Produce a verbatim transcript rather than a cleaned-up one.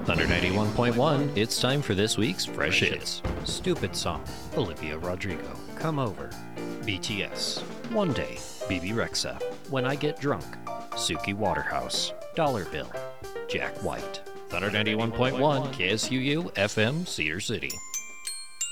Thunder ninety-one point one, it's time for this week's Fresh Hits. Stupid Song, Olivia Rodrigo, Come Over, B T S, One Day, B B Rexha, When I Get Drunk, Suki Waterhouse, Dollar Bill, Jack White. Thunder ninety-one point one, K S U U, F M, Cedar City.